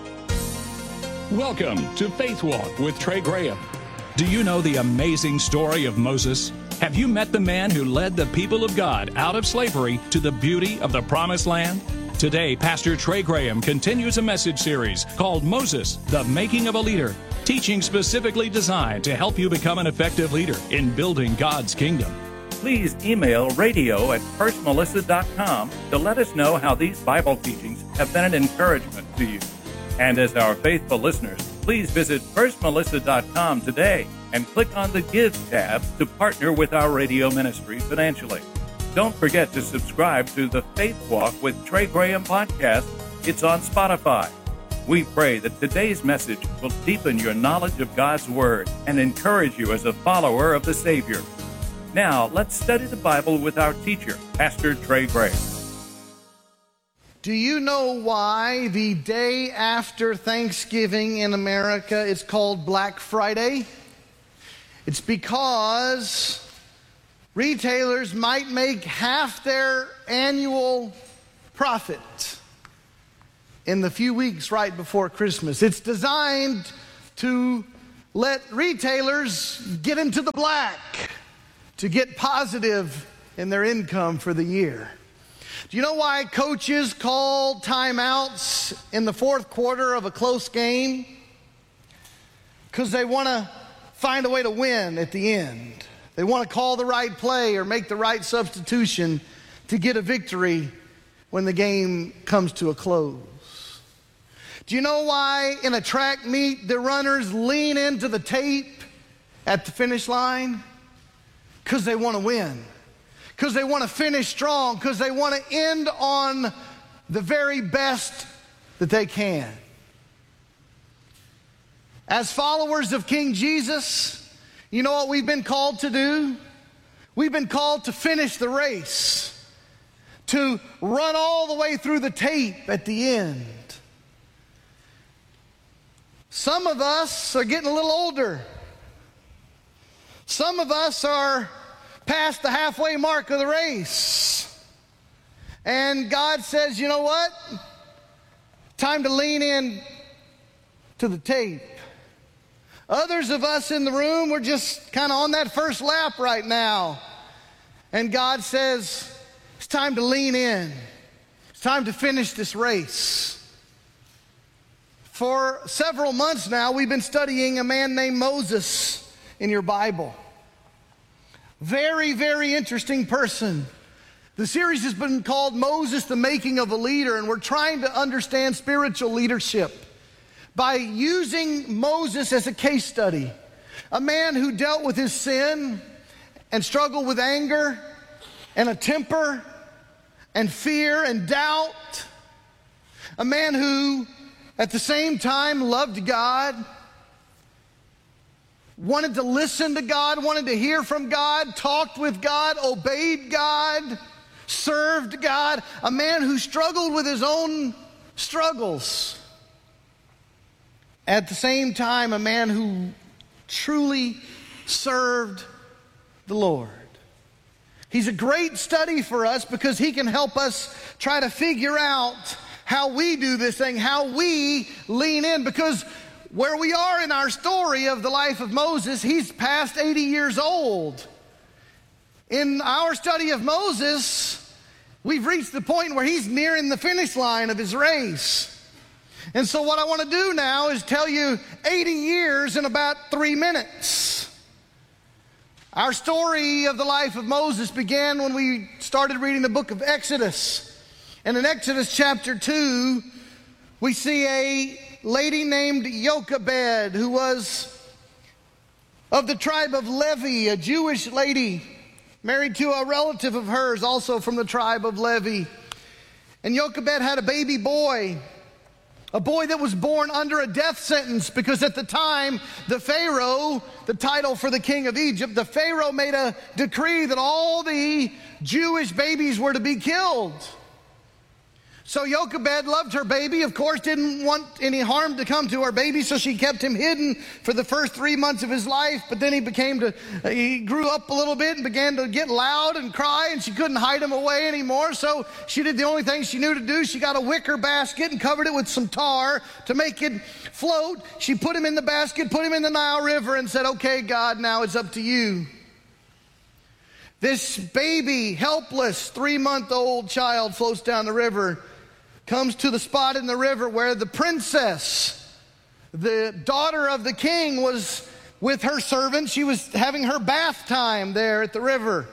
Welcome to Faith Walk with Trey Graham. Do you know the amazing story of Moses? Have you met the man who led the people of God out of slavery to the beauty of the Promised Land? Today, Pastor Trey Graham continues a message series called Moses, The Making of a Leader, teaching specifically designed to help you become an effective leader in building God's kingdom. Please email radio@firstmelissa.com to let us know how these Bible teachings have been an encouragement to you. And as our faithful listeners, please visit firstmelissa.com today and click on the Give tab to partner with our radio ministry financially. Don't forget to subscribe to the Faith Walk with Trey Graham podcast. It's on Spotify. We pray that today's message will deepen your knowledge of God's Word and encourage you as a follower of the Savior. Now, let's study the Bible with our teacher, Pastor Trey Graham. Do you know why the day after Thanksgiving in America is called Black Friday? It's because retailers might make half their annual profit in the few weeks right before Christmas. It's designed to let retailers get into the black, to get positive in their income for the year. Do you know why coaches call timeouts in the fourth quarter of a close game? Because they want to find a way to win at the end. They want to call the right play or make the right substitution to get a victory when the game comes to a close. Do you know why in a track meet the runners lean into the tape at the finish line? Because they want to win. Because they want to finish strong. Because they want to end on the very best that they can. As followers of King Jesus, you know what we've been called to do? We've been called to finish the race, to run all the way through the tape at the end. Some of us are getting a little older. Some of us are past the halfway mark of the race. And God says, you know what? Time to lean in to the tape. Others of us in the room, we're just kind of on that first lap right now. And God says, it's time to lean in. It's time to finish this race. For several months now, we've been studying a man named Moses in your Bible. Very, very interesting person. The series has been called Moses, the Making of a Leader, and we're trying to understand spiritual leadership by using Moses as a case study. A man who dealt with his sin and struggled with anger and a temper and fear and doubt. A man who at the same time loved God, wanted to listen to God, wanted to hear from God, talked with God, obeyed God, served God. A man who struggled with his own struggles. At the same time, a man who truly served the Lord. He's a great study for us because he can help us try to figure out how we do this thing, how we lean in. Because where we are in our story of the life of Moses, he's past 80 years old. In our study of Moses, we've reached the point where he's nearing the finish line of his race. And so what I want to do now is tell you 80 years in about 3 minutes. Our story of the life of Moses began when we started reading the book of Exodus. And in Exodus chapter 2, we see a lady named Jochebed, who was of the tribe of Levi, a Jewish lady married to a relative of hers, also from the tribe of Levi. And Jochebed had a baby boy, a boy that was born under a death sentence, because at the time, the Pharaoh, the title for the king of Egypt, the Pharaoh made a decree that all the Jewish babies were to be killed. So Jochebed loved her baby, of course, didn't want any harm to come to her baby, so she kept him hidden for the first 3 months of his life. But then he grew up a little bit and began to get loud and cry, and she couldn't hide him away anymore. So she did the only thing she knew to do. She got a wicker basket and covered it with some tar to make it float. She put him in the basket, put him in the Nile River, and said, okay, God, now it's up to you. This baby, helpless, 3-month-old child floats down the river, comes to the spot in the river where the princess, the daughter of the king, was with her servant. She was having her bath time there at the river.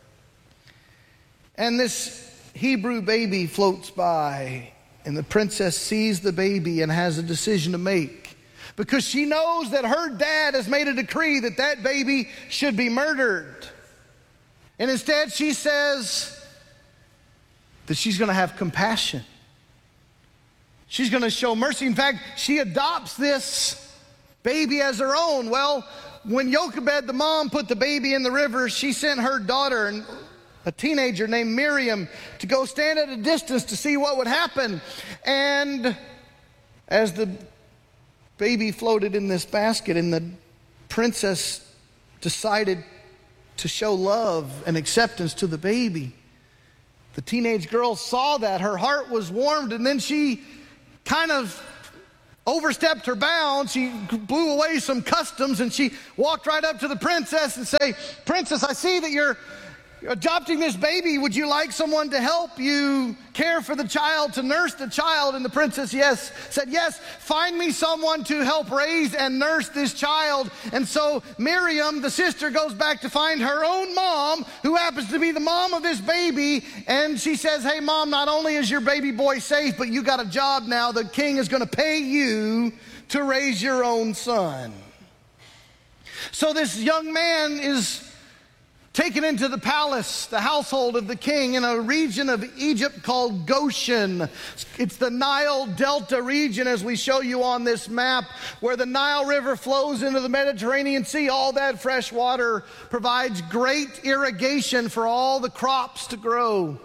And this Hebrew baby floats by, and the princess sees the baby and has a decision to make, because she knows that her dad has made a decree that that baby should be murdered. And instead she says that she's going to have compassion. She's going to show mercy. In fact, she adopts this baby as her own. Well, when Jochebed, the mom, put the baby in the river, she sent her daughter, a teenager named Miriam, to go stand at a distance to see what would happen. And as the baby floated in this basket and the princess decided to show love and acceptance to the baby, the teenage girl saw that. Her heart was warmed, and then she kind of overstepped her bounds. She blew away some customs, and she walked right up to the princess and say, "Princess, I see that you're adopting this baby. Would you like someone to help you care for the child, to nurse the child?" And the princess said, "Yes, find me someone to help raise and nurse this child." And so Miriam, the sister, goes back to find her own mom, who happens to be the mom of this baby. And she says, "Hey, Mom, not only is your baby boy safe, but you got a job now. The king is going to pay you to raise your own son." So this young man is taken into the palace, the household of the king, in a region of Egypt called Goshen. It's the Nile Delta region, as we show you on this map, where the Nile River flows into the Mediterranean Sea. All that fresh water provides great irrigation for all the crops to grow.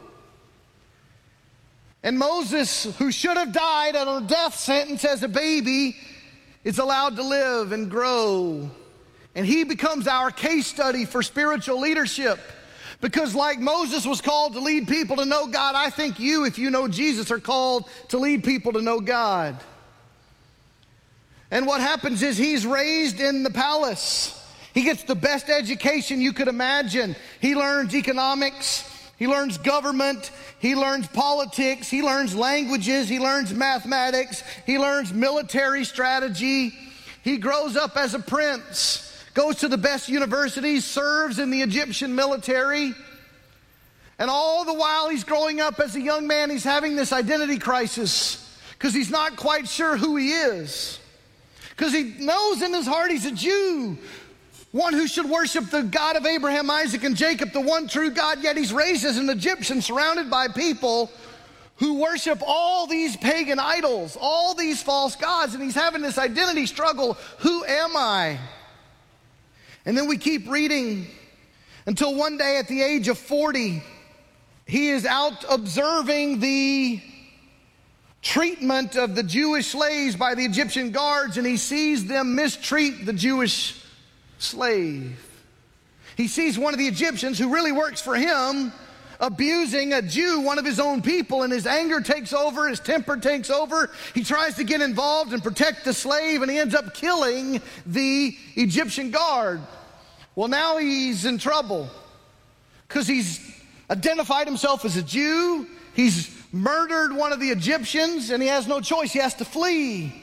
And Moses, who should have died on a death sentence as a baby, is allowed to live and grow. And he becomes our case study for spiritual leadership. Because like Moses was called to lead people to know God, I think you, if you know Jesus, are called to lead people to know God. And what happens is he's raised in the palace. He gets the best education you could imagine. He learns economics, he learns government, he learns politics, he learns languages, he learns mathematics, he learns military strategy. He grows up as a prince, goes to the best universities, serves in the Egyptian military. And all the while he's growing up as a young man, he's having this identity crisis because he's not quite sure who he is. Because he knows in his heart he's a Jew, one who should worship the God of Abraham, Isaac, and Jacob, the one true God, yet he's raised as an Egyptian surrounded by people who worship all these pagan idols, all these false gods, and he's having this identity struggle. Who am I? And then we keep reading until one day at the age of 40, he is out observing the treatment of the Jewish slaves by the Egyptian guards, and he sees them mistreat the Jewish slave. He sees one of the Egyptians who really works for him abusing a Jew, one of his own people, and his anger takes over, his temper takes over. He tries to get involved and protect the slave, and he ends up killing the Egyptian guard. Well, now he's in trouble because he's identified himself as a Jew. He's murdered one of the Egyptians, and he has no choice. He has to flee.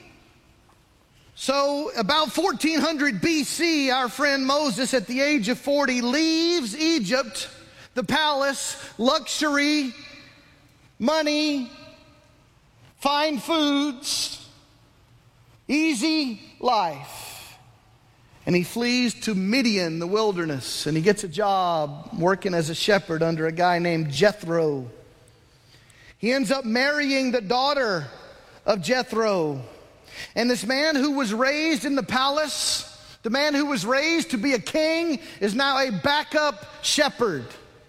So about 1400 BC, our friend Moses, at the age of 40, leaves Egypt, the palace, luxury, money, fine foods, easy life. And he flees to Midian, the wilderness, and he gets a job working as a shepherd under a guy named Jethro. He ends up marrying the daughter of Jethro. And this man who was raised in the palace, the man who was raised to be a king, is now a backup shepherd.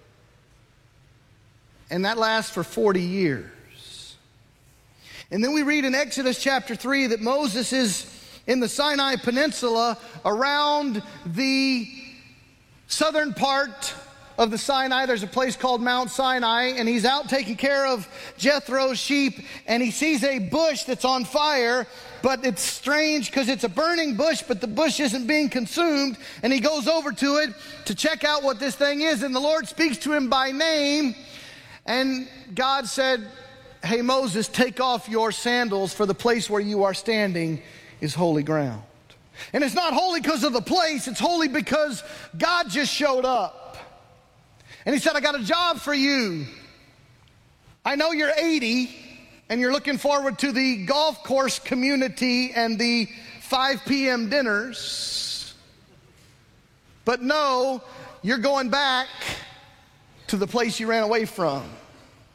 And that lasts for 40 years. And then we read in Exodus chapter 3 that Moses is in the Sinai Peninsula around the southern part of the Sinai. There's a place called Mount Sinai, and he's out taking care of Jethro's sheep, and he sees a bush that's on fire, but it's strange because it's a burning bush, but the bush isn't being consumed, and he goes over to it to check out what this thing is, and the Lord speaks to him by name, and God said, "Hey Moses, take off your sandals, for the place where you are standing is holy ground." And it's not holy because of the place, it's holy because God just showed up. And he said, "I got a job for you. I know you're 80 and you're looking forward to the golf course community and the 5 p.m. dinners. But no, you're going back to the place you ran away from.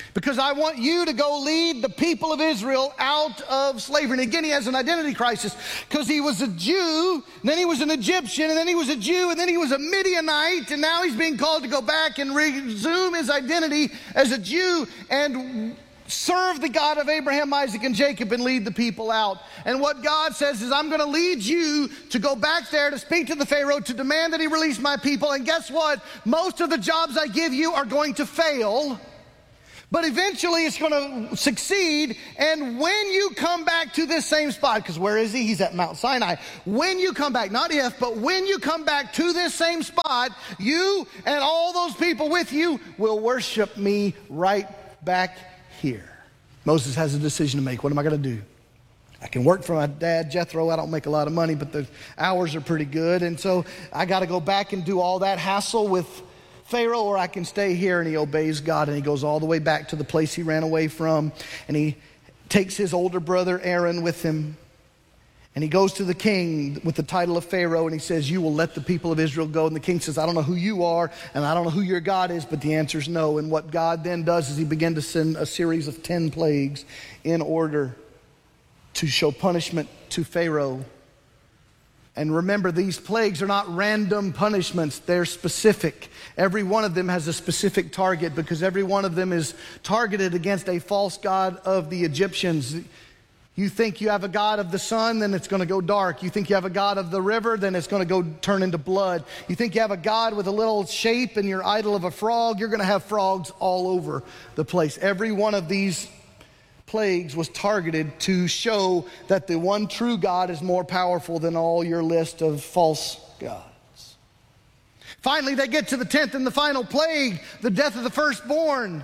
because I want you to go lead the people of Israel out of slavery. And again, he has an identity crisis because he was a Jew, and then he was an Egyptian, and then he was a Jew, and then he was a Midianite, and now he's being called to go back and resume his identity as a Jew and serve the God of Abraham, Isaac, and Jacob and lead the people out. And what God says is, I'm going to lead you to go back there to speak to the Pharaoh, to demand that he release my people. And guess what? Most of the jobs I give you are going to fail, but eventually it's going to succeed. And when you come back to this same spot, because where is he? He's at Mount Sinai. When you come back, not if, but when you come back to this same spot, you and all those people with you will worship me right back here. Moses has a decision to make. What am I going to do? I can work for my dad, Jethro. I don't make a lot of money, but the hours are pretty good. And so I got to go back and do all that hassle with Pharaoh, or I can stay here. And he obeys God, and he goes all the way back to the place he ran away from. And he takes his older brother Aaron with him. And he goes to the king with the title of Pharaoh, and he says, you will let the people of Israel go. And the king says, I don't know who you are, and I don't know who your God is, but the answer is no. And what God then does is he began to send a series of 10 plagues in order to show punishment to Pharaoh. And remember, these plagues are not random punishments. They're specific. Every one of them has a specific target, because every one of them is targeted against a false god of the Egyptians. You think you have a God of the sun, then it's going to go dark. You think you have a God of the river, then it's going to go turn into blood. You think you have a God with a little shape and your idol of a frog, you're going to have frogs all over the place. Every one of these plagues was targeted to show that the one true God is more powerful than all your list of false gods. Finally, they get to the 10th and the final plague, the death of the firstborn.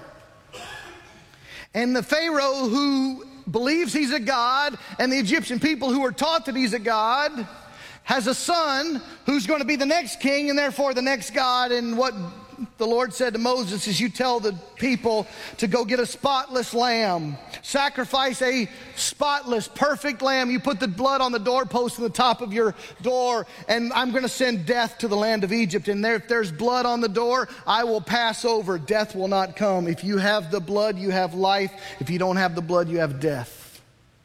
And the Pharaoh who believes he's a god, and the Egyptian people who are taught that he's a god, has a son who's going to be the next king and therefore the next god. And what the Lord said to Moses is, you tell the people to go get a spotless lamb. Sacrifice a spotless, perfect lamb. You put the blood on the doorpost and the top of your door, and I'm going to send death to the land of Egypt. And if there's blood on the door, I will pass over. Death will not come. If you have the blood, you have life. If you don't have the blood, you have death.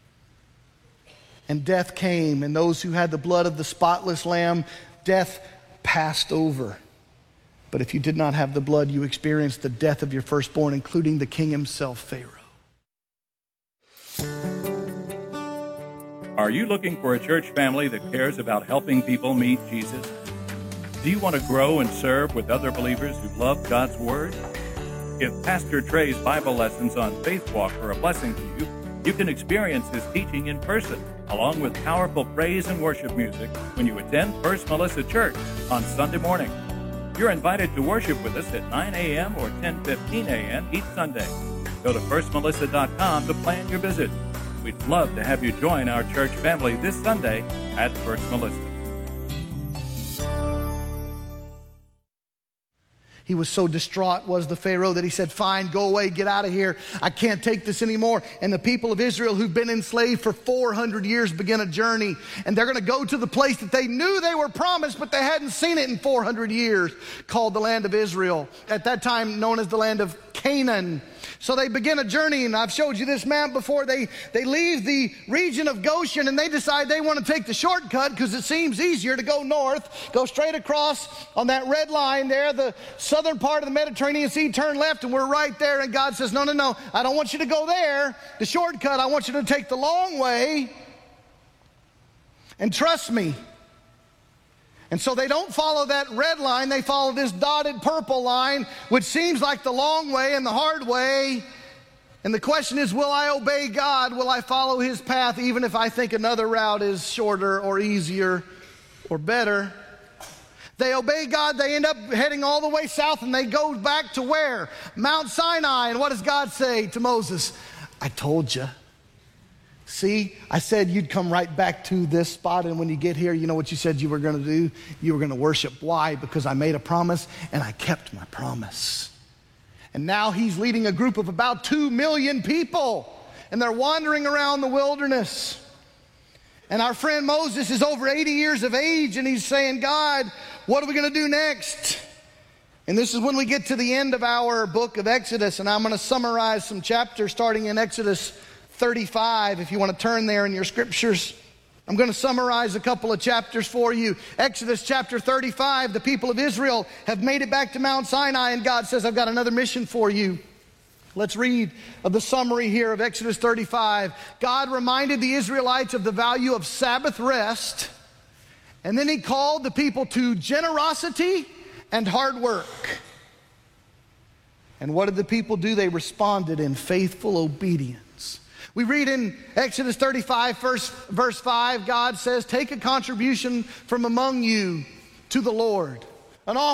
And death came, and those who had the blood of the spotless lamb, death passed over. But if you did not have the blood, you experienced the death of your firstborn, including the king himself, Pharaoh. Are you looking for a church family that cares about helping people meet Jesus? Do you want to grow and serve with other believers who love God's Word? If Pastor Trey's Bible lessons on Faith Walk are a blessing to you, you can experience his teaching in person, along with powerful praise and worship music when you attend First Melissa Church on Sunday morning. You're invited to worship with us at 9 a.m. or 10:15 a.m. each Sunday. Go to firstmelissa.com to plan your visit. We'd love to have you join our church family this Sunday at First Melissa. He was so distraught, was the Pharaoh, that he said, fine, go away, get out of here. I can't take this anymore. And the people of Israel who've been enslaved for 400 years begin a journey. And they're going to go to the place that they knew they were promised, but they hadn't seen it in 400 years, called the land of Israel. At that time known as the land of Canaan. So they begin a journey, and I've showed you this map before. They leave the region of Goshen, and they decide they want to take the shortcut because it seems easier to go north, go straight across on that red line there, the southern part of the Mediterranean Sea, turn left, and we're right there. And God says, no, I don't want you to go there, the shortcut. I want you to take the long way and trust me. And so they don't follow that red line, they follow this dotted purple line, which seems like the long way and the hard way. And the question is, will I obey God? Will I follow his path even if I think another route is shorter or easier or better? They obey God, they end up heading all the way south, and they go back to where? Mount Sinai. And what does God say to Moses? I told you. See, I said you'd come right back to this spot, and when you get here, you know what you said you were going to do? You were going to worship. Why? Because I made a promise, and I kept my promise. And now he's leading a group of about 2 million people, and they're wandering around the wilderness. And our friend Moses is over 80 years of age, and he's saying, God, what are we going to do next? And this is when we get to the end of our book of Exodus, and I'm going to summarize some chapters starting in Exodus 35, if you want to turn there in your scriptures. I'm going to summarize a couple of chapters for you. Exodus chapter 35, the people of Israel have made it back to Mount Sinai, and God says, I've got another mission for you. Let's read of the summary here of Exodus 35. God reminded the Israelites of the value of Sabbath rest, and then he called the people to generosity and hard work. And what did the people do? They responded in faithful obedience. We read in Exodus 35, verse 5, God says, take a contribution from among you to the Lord.